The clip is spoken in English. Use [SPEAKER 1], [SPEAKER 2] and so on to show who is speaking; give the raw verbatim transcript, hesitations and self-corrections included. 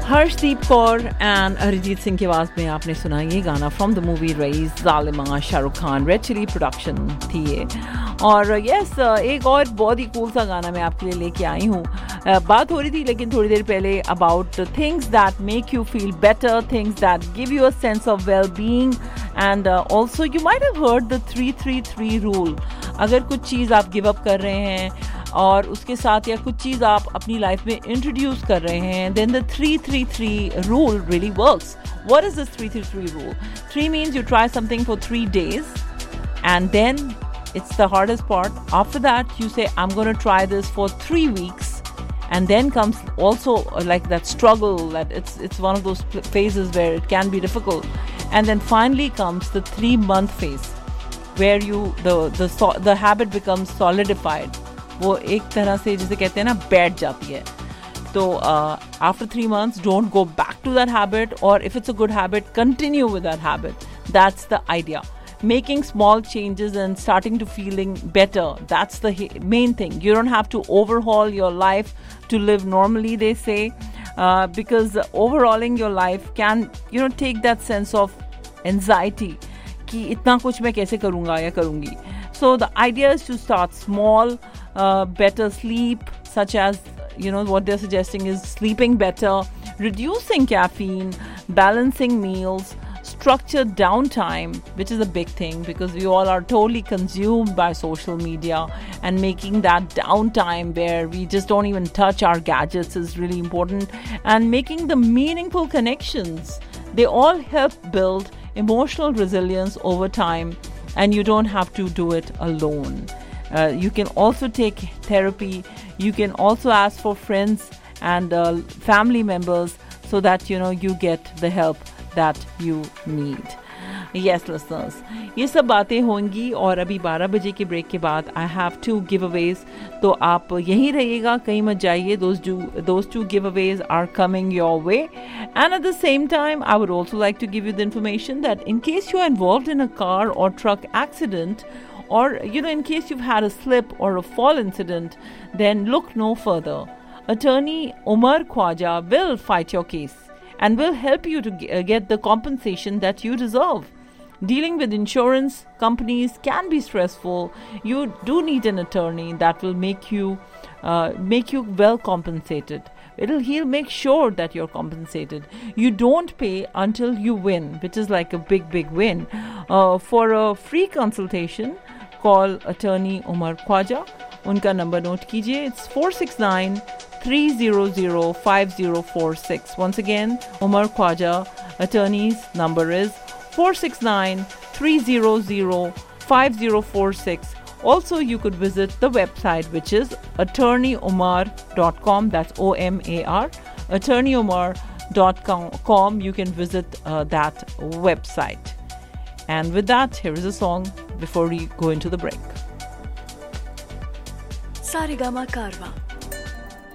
[SPEAKER 1] Harshdeep Kaur and Arijit Singh की आवाज़ में आपने सुना ये गाना from the movie rice, Zalima, Shahrukh Khan, red chilli production थी ये। और यस yes, एक और बहुत ही कूल सा गाना मैं आपके लिए लेके आई हूँ। बात हो रही थी लेकिन थोड़ी देर पहले about things that make you feel better, things that give you a sense of well being and also you might have heard the three three three rule. अगर कुछ चीज़ आप गिव अप कर रहे हैं और उसके साथ या कुछ चीज़ आप अपनी लाइफ में इंट्रोड्यूस कर रहे हैं, then the three three three rule really works. What is this three three three rule? Three means you try something for three days and then it's the hardest part. After that you say I'm going to try this for three weeks and then comes also like that struggle, that it's it's one of those phases where it can be difficult, and then finally comes the three month phase where you the the the habit becomes solidified. वो एक तरह से जिसे कहते हैं ना बैठ जाती है। तो after three months don't go back to that habit, और if it's a good habit continue with that habit. That's the idea. Making small changes and starting to feeling better, that's the main thing. You don't have to overhaul your life to live normally, they say, uh, because overhauling your life can, you know, take that sense of anxiety कि इतना कुछ मैं कैसे करूँगा या करूँगी. So the idea is to start small, uh, better sleep, such as, you know, what they're suggesting is sleeping better, reducing caffeine, balancing meals, structured downtime, which is a big thing because we all are totally consumed by social media, and making that downtime where we just don't even touch our gadgets is really important, and making the meaningful connections. They all help build emotional resilience over time, and you don't have to do it alone. Uh, you can also take therapy. You can also ask for friends and uh, family members so that, you know, you get the help that you need. Yes, listeners, ये सब बातें होंगी, और अभी बारह बजे के break के बाद I have two giveaways, तो आप यहीं रहिएगा, कहीं मत जाइए. Those two, those two giveaways are coming your way. And at the same time, I would also like to give you the information that in case you are involved in a car or truck accident, or, you know, in case you've had a slip or a fall incident, then look no further. Attorney Umar Khwaja will fight your case and will help you to get the compensation that you deserve. Dealing with insurance companies can be stressful. You do need an attorney that will make you uh, make you well compensated. It'll he'll make sure that you're compensated. You don't pay until you win, which is like a big big win. Uh, for a free consultation, call attorney Umar Khwaja. उनका number note कीजिए. It's four six nine three zero zero five zero four six. Once again, Umar Khwaja attorney's number is four six nine three zero zero five zero four six. Also, you could visit the website, which is attorney umar dot com. That's O M A R, attorney umar dot com. You can visit uh, that website. And with that, here is a song before we go into the break.
[SPEAKER 2] Saregama Karwa.